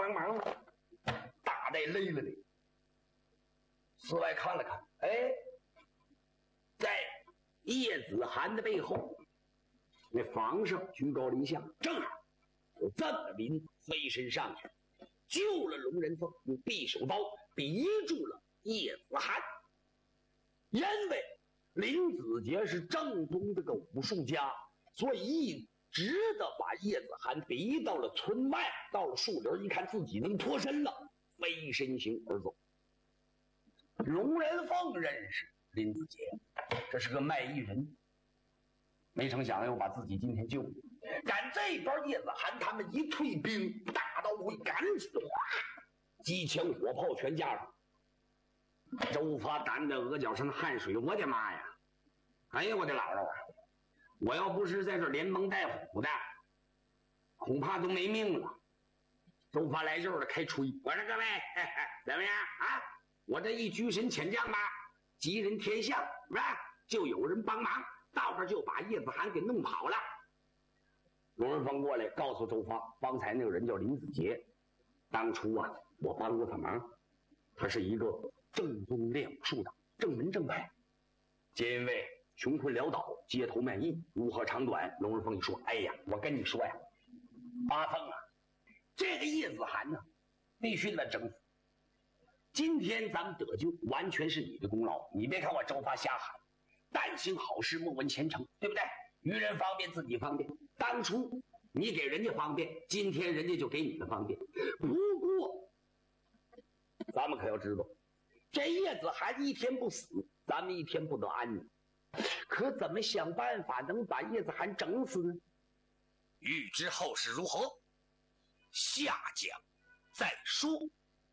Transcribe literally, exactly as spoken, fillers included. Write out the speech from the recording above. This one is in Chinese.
帮忙了。大带累了的，四外看了看，哎，在叶子涵的背后，那房上居高临下，正好有这么林子飞身上去，救了龙人凤，用匕首刀逼住了叶子涵。因为林子杰是正宗的个武术家，所以一直的把叶子涵逼到了村外，到了树林，一看自己能脱身了，飞身形而走。龙人凤认识林子杰，这是个卖艺人，没成想又把自己今天救了。赶这边叶子涵他们一退兵，大刀会赶紧哗，机枪火炮全加上。周发胆的额角上的汗水，我的妈呀！哎呀，我的姥姥啊！我要不是在这连蒙带唬的，恐怕都没命了。周发来劲儿的开吹，我说各位，嘿嘿怎么样啊？我这一居神遣将吧，吉人天相，是吧？就有人帮忙，到这就把叶子涵给弄跑了。龙人凤过来告诉周发，方才那个人叫林子杰，当初啊，我帮过他忙，他是一个正宗练武术的，正门正派。皆因为穷困潦倒，街头卖艺，如何长短？龙人凤一说，哎呀，我跟你说呀，八凤啊，这个叶子涵呢，必须得整死。今天咱们得救，完全是你的功劳。你别看我周发瞎喊，但行好事，莫问前程，对不对？愚人方便，自己方便。当初你给人家方便，今天人家就给你的方便。不过，咱们可要知道，这叶子涵一天不死，咱们一天不得安宁。可怎么想办法能把叶子涵整死呢？ 欲知后事如何，下讲再说。